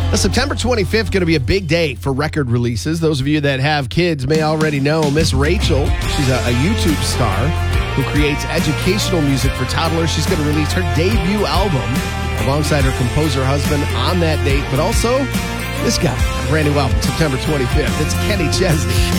September 25th, going to be a big day for record releases. Those of you that have kids may already know Miss Rachel. She's a YouTube star who creates educational music for toddlers. She's going to release her debut album alongside her composer husband on that date. But also, this guy, a brand new album, September 25th. It's Kenny Chesney.